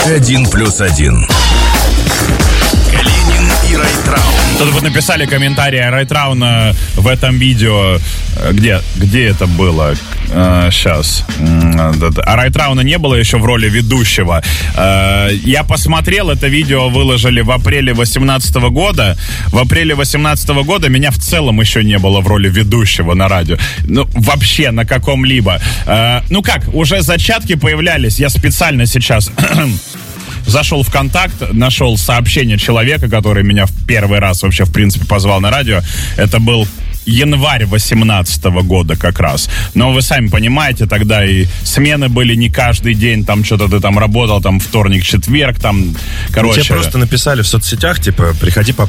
1+1. Калинин и Райтраун. Тут вот написали комментарии Райтрауна в этом видео. Где это было? Сейчас. А Райтрауна не было еще в роли ведущего. Я посмотрел, это видео выложили в апреле 2018 года. В апреле 2018 года меня в целом еще не было в роли ведущего на радио. Ну, вообще на каком-либо. Ну как, уже зачатки появлялись. Я специально сейчас... Зашел в ВКонтакт, нашел сообщение человека, который меня в первый раз вообще, в принципе, позвал на радио. Это был январь 2018 года как раз. Но вы сами понимаете, тогда и смены были не каждый день, там что-то ты там работал, там вторник, четверг, там, короче... Тебе просто написали в соцсетях, типа, приходи